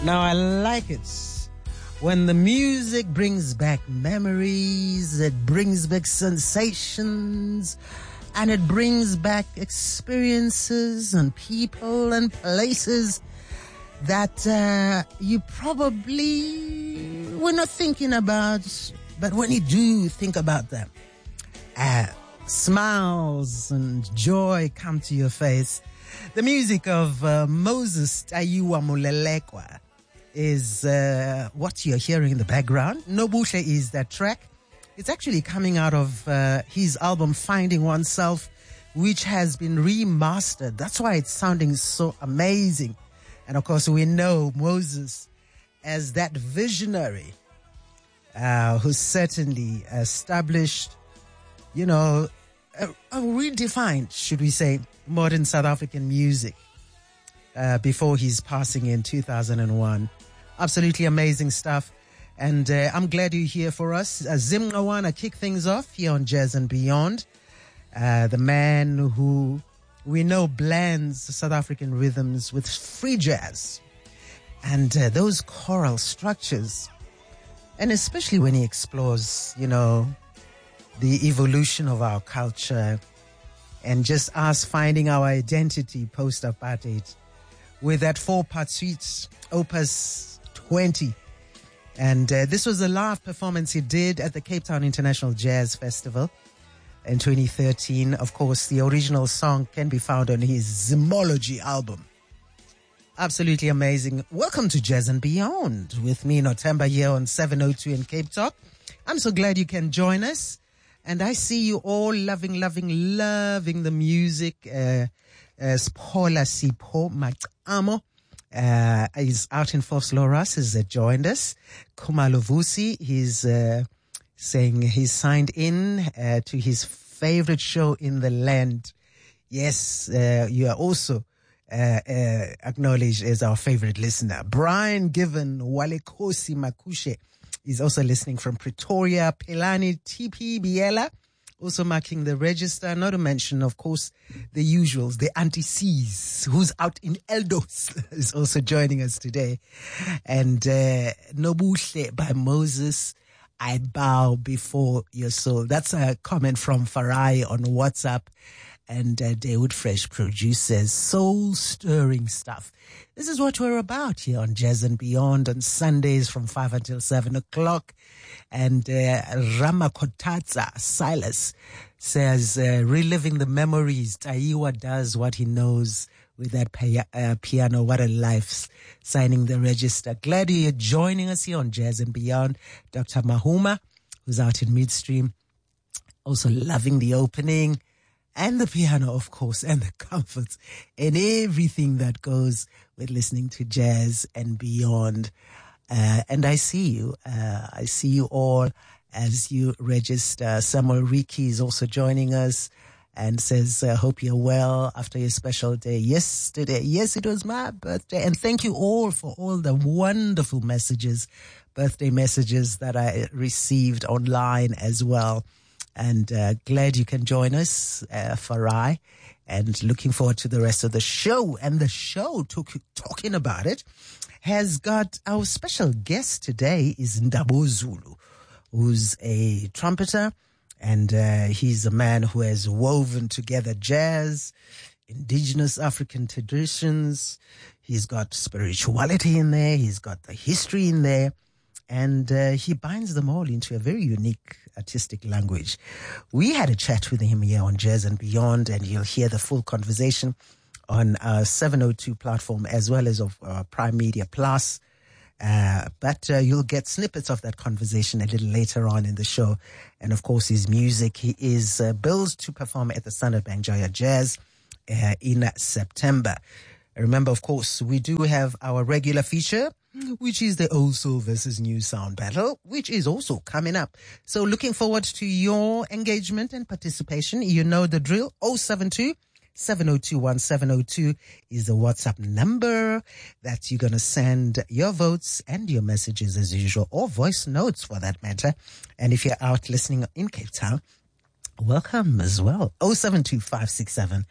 Now I like it when the music brings back memories, it brings back sensations, and it brings back experiences and people and places that you probably were not thinking about, but when you do think about them, smiles and joy come to your face. The music of Moses Taiwa Molelekwa is what you're hearing in the background. Nobuhle is that track. It's actually coming out of his album Finding Oneself, which has been remastered. That's why it's sounding so amazing. And of course, we know Moses as that visionary who certainly established, redefined, should we say, modern South African music before his passing in 2001. Absolutely amazing stuff. And I'm glad you're here for us. Zim Ngawana kick things off here on Jazz and Beyond. The man who we know blends South African rhythms with free jazz and those choral structures. And especially when he explores, the evolution of our culture and just us finding our identity post-apartheid with that 4-part suite, Opus 20. And this was a live performance he did at the Cape Town International Jazz Festival in 2013. Of course, the original song can be found on his Zymology album. Absolutely amazing. Welcome to Jazz and Beyond with me, Notemba, here on 702 in Cape Talk. I'm so glad you can join us. And I see you all loving the music. Spola Sipho Macamo is out in Vosloorus, has joined us. Khumalo Vusi, he's saying he's signed in to his favorite show in the land. Yes, you are also acknowledged as our favorite listener. Brian Given Walekosi Makushe is also listening from Pretoria. Pelani TP Biela also marking the register. Not to mention, of course, the usuals, the Auntie C's, who's out in Eldos, is also joining us today. And Nobuhle by Moses, I bow before your soul. That's a comment from Farai on WhatsApp. And Dawood Fresh produces soul-stirring stuff. This is what we're about here on Jazz and Beyond on Sundays from 5 until 7 o'clock. And Ramakotatsa Silas says, reliving the memories. Taiwa does what he knows with that piano. What a life. Signing the register. Glad you're joining us here on Jazz and Beyond. Dr. Mahuma, who's out in midstream, also loving the opening. And the piano, of course, and the comforts and everything that goes with listening to jazz and beyond. And I see you. I see you all as you register. Samuel Riki is also joining us and says, hope you're well after your special day yesterday. Yes, it was my birthday. And thank you all for all the wonderful messages, birthday messages that I received online as well. And glad you can join us, Farai, and looking forward to the rest of the show. And the show, talking about it, has got our special guest today is Ndabo Zulu, who's a trumpeter, and he's a man who has woven together jazz, indigenous African traditions. He's got spirituality in there. He's got the history in there. And he binds them all into a very unique artistic language. We had a chat with him here on Jazz and Beyond, and you'll hear the full conversation on our 702 platform as well as of Prime Media Plus. But you'll get snippets of that conversation a little later on in the show. And of course, his music, he is billed to perform at the Standard Bank Joya Jazz in September. Remember, of course, we do have our regular feature, which is the Old Soul versus New Sound battle, which is also coming up. So looking forward to your engagement and participation. You know the drill. 072 7021 702 is the WhatsApp number that you're going to send your votes and your messages as usual, or voice notes for that matter. And if you're out listening in Cape Town, welcome as well.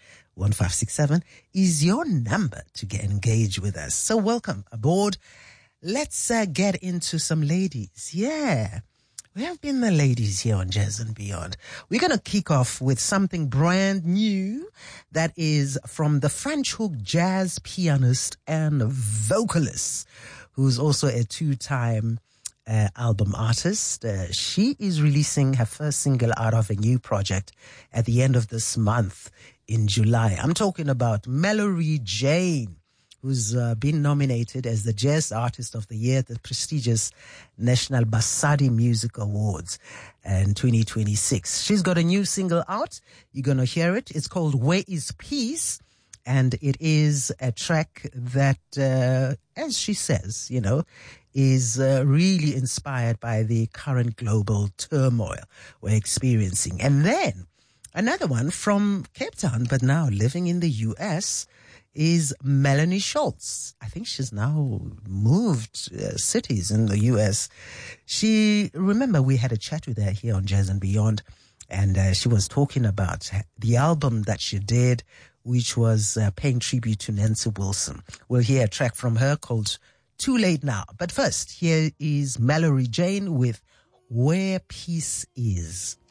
072-567-1567 is your number to get engaged with us. So welcome aboard. let's get into some ladies. Yeah. We have been the ladies here on Jazz and Beyond. We're going to kick off with something brand new that is from the French Hook jazz pianist and vocalist, who's also a two-time album artist. She is releasing her first single out of a new project at the end of this month in July. I'm talking about Mallory Jane, who's been nominated as the Jazz Artist of the Year at the prestigious National Basadi Music Awards in 2026. She's got a new single out. You're going to hear it. It's called Where Is Peace? And it is a track that, as she says, you know, is really inspired by the current global turmoil we're experiencing. And then another one from Cape Town, but now living in the U.S., is Melanie Schultz. I think she's now moved cities in the U.S. Remember we had a chat with her here on Jazz and Beyond, and she was talking about the album that she did, which was paying tribute to Nancy Wilson. We'll hear a track from her called Too Late Now. But first, here is Mallory Jane with Where Peace Is.